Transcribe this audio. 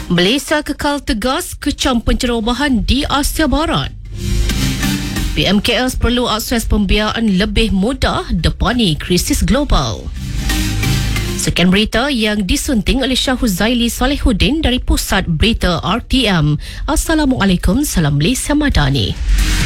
Malaysia kekal tegas kecam pencerobohan di Asia Barat. PMKS perlu akses pembiayaan lebih mudah depani krisis global. Sekian berita yang disunting oleh Syah Huzaili Salihuddin dari Pusat Berita RTM. Assalamualaikum, salam Malaysia Madani.